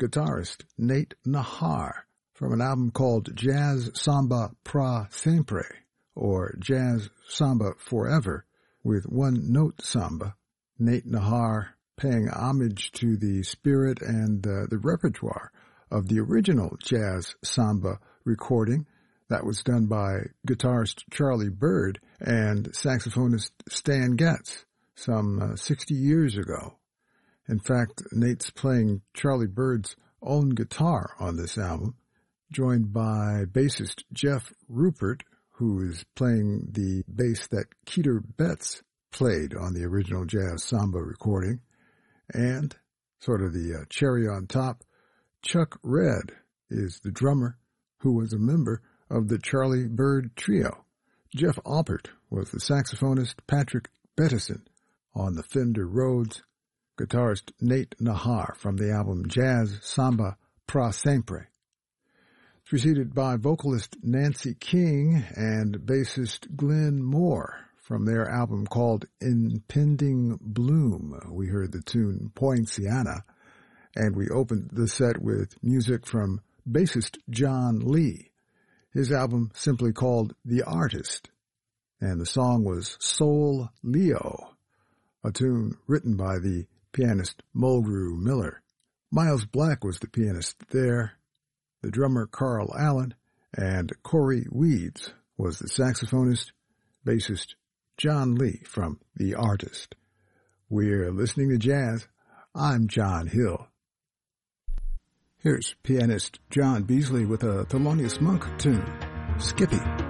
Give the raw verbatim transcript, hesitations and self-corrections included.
guitarist Nate Nahar from an album called Jazz Samba Pra Sempre, or Jazz Samba Forever, with one-note samba. Nate Nahar paying homage to the spirit and uh, the repertoire of the original Jazz Samba recording that was done by guitarist Charlie Byrd and saxophonist Stan Getz some uh, sixty years ago. In fact, Nate's playing Charlie Byrd's own guitar on this album, joined by bassist Jeff Rupert, who is playing the bass that Keter Betts played on the original Jazz Samba recording, and, sort of the uh, cherry on top, Chuck Red is the drummer, who was a member of the Charlie Byrd Trio. Jeff Alpert was the saxophonist Patrick Bettison on the Fender Rhodes, guitarist Nate Nahar from the album Jazz Samba Pra Sempre. Preceded by vocalist Nancy King and bassist Glenn Moore from their album called Impending Bloom. We heard the tune Poinciana, and we opened the set with music from bassist John Lee. His album simply called The Artist, and the song was Soul Leo, a tune written by the pianist Mulgrew Miller. Miles Black was the pianist there, the drummer Carl Allen, and Corey Weeds was the saxophonist, bassist John Lee from The Artist. We're listening to jazz. I'm John Hill. Here's pianist John Beasley with a Thelonious Monk tune, Skippy.